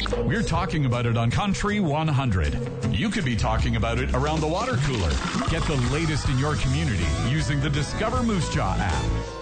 We're talking about it on Country 100. You could be talking about it around the water cooler. Get the latest in your community using the Discover Moose Jaw app.